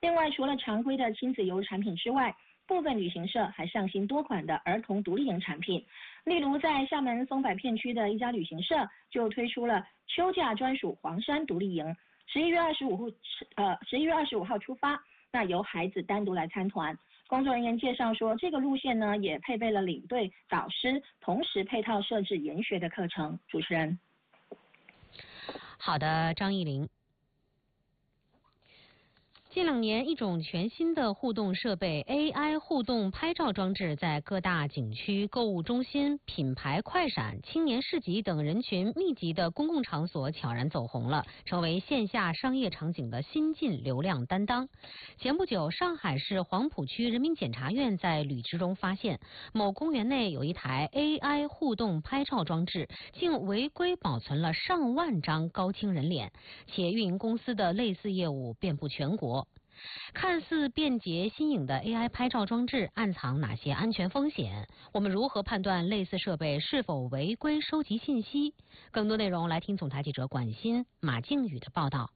另外，除了常规的亲子游产品之外，部分旅行社还上新多款的儿童独立营产品。例如，在厦门松柏片区的一家旅行社就推出了秋假专属黄山独立营，11月25号出发，那由孩子单独来参团。工作人员介绍说，这个路线呢也配备了领队、导师，同时配套设置研学的课程。主持人， 好的，张艺玲。近2年，一种全新的互动设备 AI 互动拍照装置在各大景区、购物中心、品牌快闪、青年市集等人群密集的公共场所悄然走红了，成为线下商业场景的新晋流量担当。前不久，上海市黄浦区人民检察院在履职中发现，某公园内有一台 AI 互动拍照装置，竟违规保存了上万张高清人脸，且运营公司的类似业务遍布全国。看似便捷新颖的 AI 拍照装置暗藏哪些安全风险？我们如何判断类似设备是否违规收集信息？更多内容来听总台记者管欣、马靖宇的报道。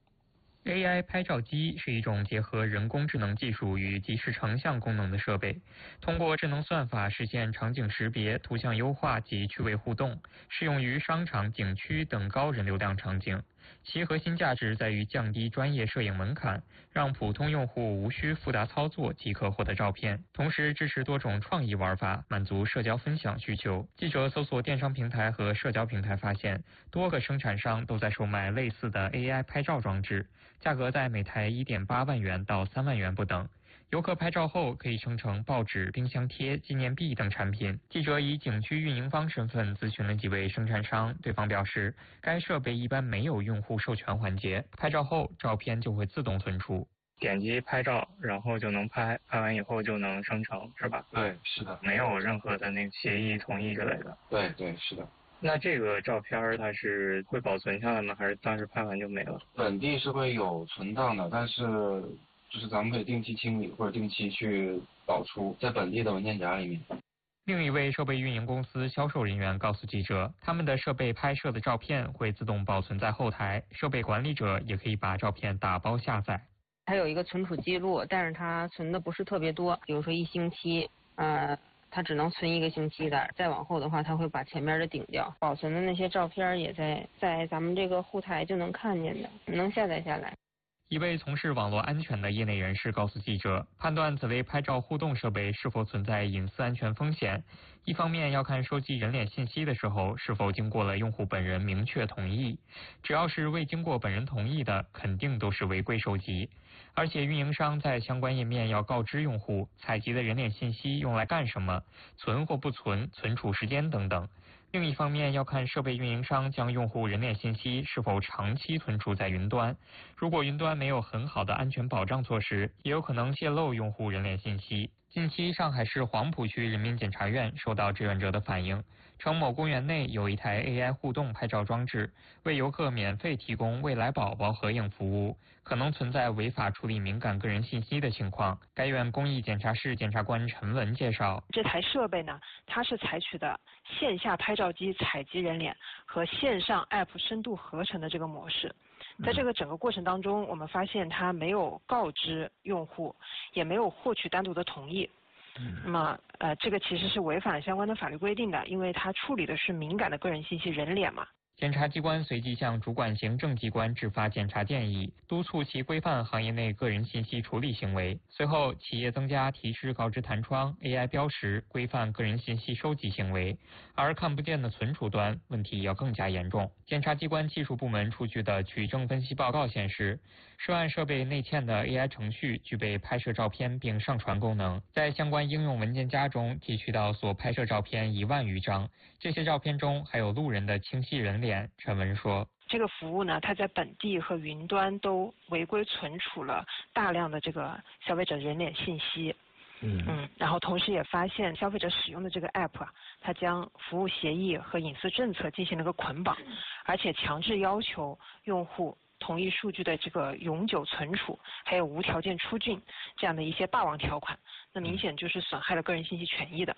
AI 拍照机是一种结合人工智能技术与即时成像功能的设备，通过智能算法实现场景识别、图像优化及趣味互动，适用于商场、景区等高人流量场景。其核心价值在于降低专业摄影门槛，让普通用户无需复杂操作即可获得照片，同时支持多种创意玩法，满足社交分享需求。记者搜索电商平台和社交平台发现，多个生产商都在售卖类似的 AI 拍照装置，价格在每台1.8万元到3万元不等。游客拍照后可以生成报纸、冰箱贴、纪念币等产品。记者以景区运营方身份咨询了几位生产商，对方表示，该设备一般没有用户授权环节，拍照后照片就会自动存储。点击拍照，然后就能拍，拍完以后就能生成，是吧？ 对，是的， 没有任何的那个协议、同意之类的。 对，是的。 那这个照片它是会保存下来吗？还是当时拍完就没了？ 本地是会有存档的，但是就是咱们可以定期清理或者定期去导出，在本地的文件夹里面。 另一位设备运营公司销售人员告诉记者，他们的设备拍摄的照片会自动保存在后台，设备管理者也可以把照片打包下载。 它有一个存储记录，但是它存的不是特别多，比如说1星期，它只能存1个星期的，再往后的话，它会把前面的顶掉。保存的那些照片也在咱们这个后台就能看见的，能下载下来。 一位从事网络安全的业内人士告诉记者，判断此类拍照互动设备是否存在隐私安全风险，一方面要看收集人脸信息的时候是否经过了用户本人明确同意，只要是未经过本人同意的，肯定都是违规收集。而且运营商在相关页面要告知用户采集的人脸信息用来干什么，存或不存、存储时间等等。另一方面要看设备运营商将用户人脸信息是否长期存储在云端，如果云端没有很好的安全保障措施，也有可能泄露用户人脸信息。近期上海市黄浦区人民检察院收到志愿者的反映，称某公园内有一台 AI 互动拍照装置，为游客免费提供未来宝宝合影服务，可能存在违法处理敏感个人信息的情况。该院公益检察室检察官陈文介绍， 这台设备呢，它是采取的线下拍照机采集人脸和线上 App 深度合成的这个模式。在这个整个过程当中，我们发现它没有告知用户，也没有获取单独的同意。那么这个其实是违反相关的法律规定的，因为它处理的是敏感的个人信息人脸嘛。 检察机关随即向主管行政机关制发检察建议，督促其规范行业内个人信息处理行为。随后，企业增加提示告知弹窗、AI 标识，规范个人信息收集行为。而看不见的存储端问题要更加严重。检察机关技术部门出具的取证分析报告显示，涉案设备内嵌的 AI 程序具备拍摄照片并上传功能，在相关应用文件夹中提取到所拍摄照片1万余张，这些照片中还有路人的清晰人脸。陈文说， 这个服务呢，它在本地和云端都违规存储了大量的这个消费者人脸信息。然后同时也发现消费者使用的这个 app 它将服务协议和隐私政策进行了个捆绑，而且强制要求用户同意数据的这个永久存储，还有无条件出境这样的一些霸王条款，那明显就是损害了个人信息权益的。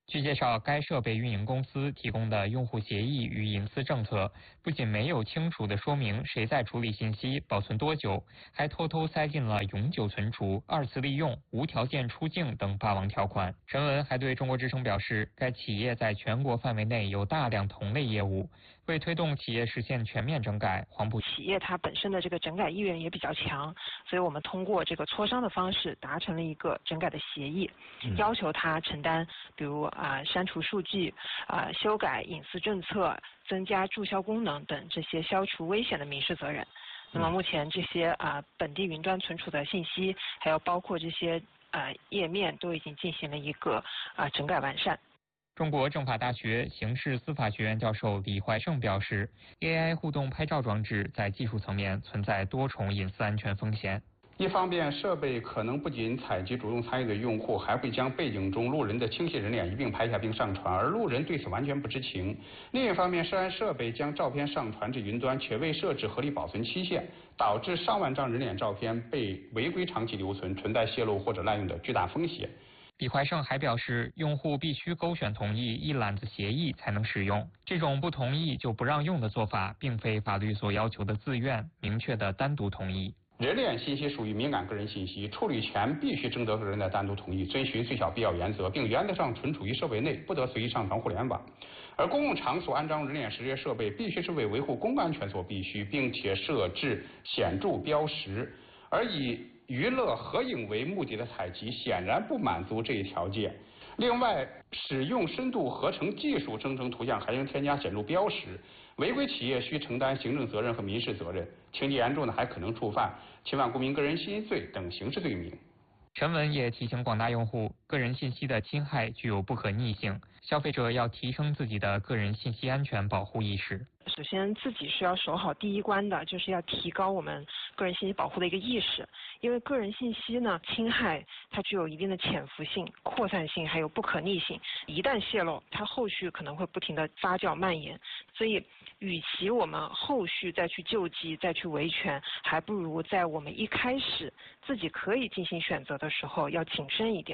据介绍，该设备运营公司提供的用户协议与隐私政策不仅没有清楚地说明谁在处理信息、保存多久，还偷偷塞进了永久存储、二次利用、无条件出境等霸王条款。陈文还对中国之声表示，该企业在全国范围内有大量同类业务，为推动企业实现全面整改，黄埔企业它本身的这个整改意愿也比较强，所以我们通过这个磋商的方式达成了一个整改的协议，要求它承担比如删除数据、修改隐私政策、增加注销功能等这些消除危险的民事责任。那么目前这些本地云端存储的信息，还有包括这些页面都已经进行了一个整改完善。 中国政法大学刑事司法学院教授李怀胜表示 ，AI 互动拍照装置在技术层面存在多重隐私安全风险。 一方面，设备可能不仅采集主动参与的用户，还会将背景中路人的清晰人脸一并拍下并上传，而路人对此完全不知情。另一方面，涉案设备将照片上传至云端，却未设置合理保存期限，导致上万张人脸照片被违规长期留存，存在泄露或者滥用的巨大风险。 李怀胜还表示，用户必须勾选同意一揽子协议才能使用，这种不同意就不让用的做法，并非法律所要求的自愿明确的单独同意。 人脸信息属于敏感个人信息，处理权必须征得个人的单独同意，遵循最小必要原则，并原则上存储于设备内，不得随意上传互联网。而公共场所安装人脸识别设备，必须是为维护公共安全所必须，并且设置显著标识。而以娱乐合影为目的的采集显然不满足这一条件。另外，使用深度合成技术生成图像还应添加显著标识。违规企业需承担行政责任和民事责任，情节严重的还可能触犯侵犯公民个人信息罪等刑事罪名。 陈文也提醒广大用户，个人信息的侵害具有不可逆性，消费者要提升自己的个人信息安全保护意识。 首先，自己是要守好第一关的，就是要提高我们个人信息保护的一个意识。因为个人信息呢，侵害它具有一定的潜伏性、扩散性，还有不可逆性。一旦泄露，它后续可能会不停的发酵蔓延。所以，与其我们后续再去救济、再去维权，还不如在我们一开始自己可以进行选择的时候，要谨慎一点。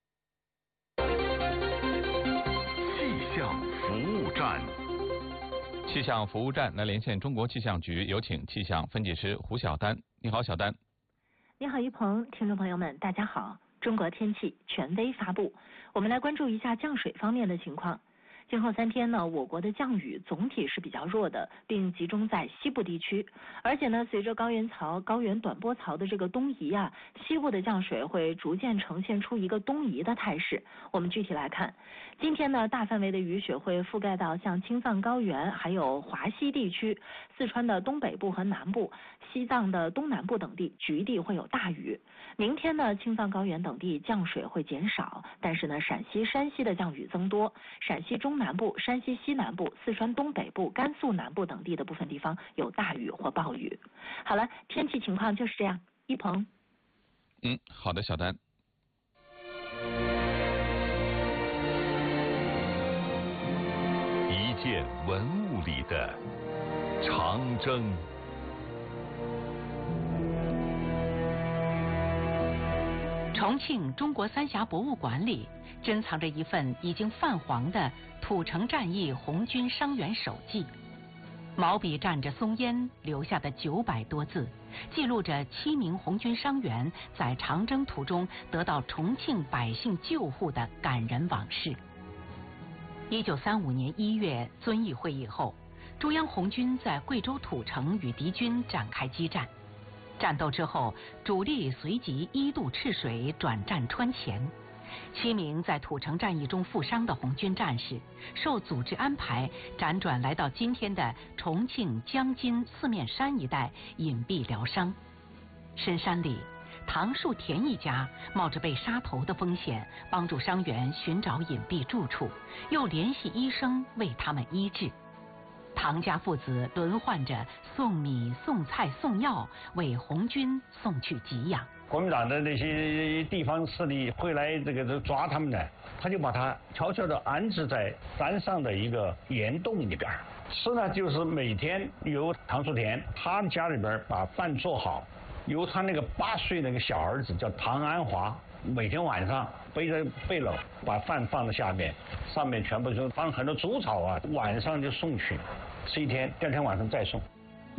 气象服务站。气象服务站来连线中国气象局，有请气象分解师胡晓丹。你好，小丹。 你好，一鹏，听众朋友们，大家好。中国天气权威发布，我们来关注一下降水方面的情况。今后3天呢，我国的降雨总体是比较弱的，并集中在西部地区。而且呢，随着高原槽、高原短波槽的这个东移啊，西部的降水会逐渐呈现出一个东移的态势。我们具体来看，今天呢，大范围的雨雪会覆盖到像青藏高原，还有华西地区、四川的东北部和南部、西藏的东南部等地，局地会有大雨。明天呢，青藏高原等地降水会减少，但是呢，陕西、山西的降雨增多，陕西中南部、山西西南部、四川东北部、甘肃南部等地的部分地方有大雨或暴雨。好了，天气情况就是这样。一鹏。 好的，小丹。 一件文物里的长征。 重庆中国三峡博物馆里珍藏着一份已经泛黄的土城战役红军伤员手记，毛笔蘸着松烟留下的900多字，记录着7名红军伤员在长征途中得到重庆百姓救护的感人往事。1935年1月遵义会议后，中央红军在贵州土城与敌军展开激战。战斗之后，主力随即一渡赤水转战川黔。7名在土城战役中负伤的红军战士，受组织安排辗转来到今天的重庆江津四面山一带隐蔽疗伤。深山里，唐树田一家冒着被杀头的风险，帮助伤员寻找隐蔽住处，又联系医生为他们医治。唐家父子轮换着送米、送菜、送药，为红军送去给养。 国民党的那些地方势力会来抓他们呢，他就把他悄悄地安置在山上的一个岩洞里边。吃呢，就是每天由唐树田他们家里边把饭做好，由他那个8岁那个小儿子叫唐安华每天晚上背着背篓把饭放在下面，上面全部就放很多竹草啊，晚上就送去，吃一天，第二天晚上再送。